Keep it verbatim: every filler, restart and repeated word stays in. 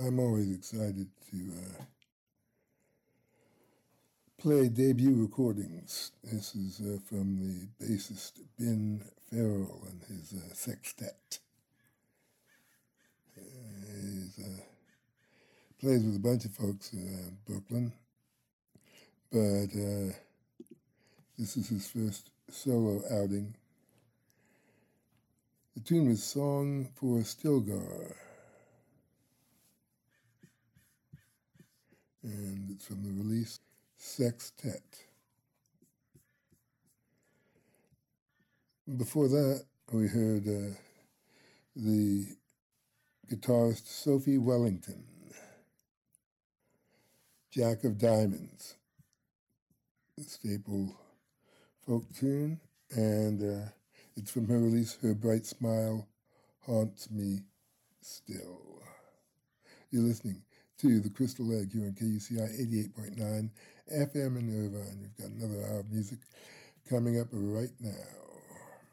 I'm always excited to uh, play debut recordings. This is uh, from the bassist Ben Farrell and his uh, sextet. Uh, he uh, plays with a bunch of folks around Brooklyn, but uh, this is his first solo outing. The tune was Song for Stilgar, and it's from the release Sextet. Before that, we heard uh, the guitarist Sophie Wellington, Jack of Diamonds, a staple folk tune, and uh, it's from her release Her Bright Smile Haunts Me Still. You're listening to The Crystal Egg here on K U C I eighty-eight point nine F M in Irvine. We've got another hour of music coming up right now.